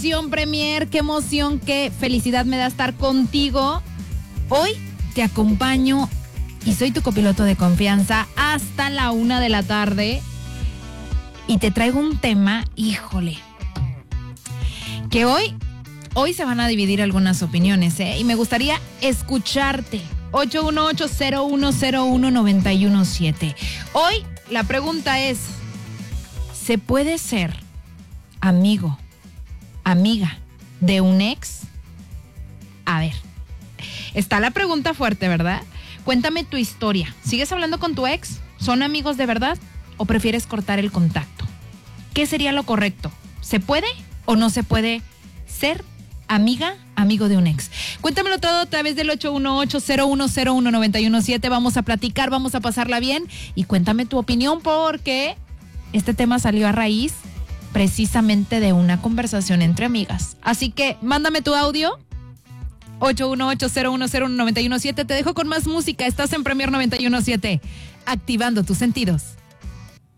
emoción, Premier, qué emoción, qué felicidad me da estar contigo. Hoy te acompaño y soy tu copiloto de confianza hasta la 1 de la tarde. Y te traigo un tema, híjole, que hoy se van a dividir algunas opiniones, ¿eh? Y me gustaría escucharte. 818-0101-917. Hoy la pregunta es, ¿se puede ser amigo, amiga de un ex? A ver, está la pregunta fuerte, ¿verdad? Cuéntame tu historia. ¿Sigues hablando con tu ex? ¿Son amigos de verdad? ¿O prefieres cortar el contacto? ¿Qué sería lo correcto? ¿Se puede o no se puede ser amiga, amigo de un ex? Cuéntamelo todo a través del 818-0101-917. Vamos a platicar, vamos a pasarla bien y cuéntame tu opinión porque este tema salió a raíz precisamente de una conversación entre amigas. Así que mándame tu audio 818-0101-917. Te dejo con más música. Estás en Premier 917, activando tus sentidos.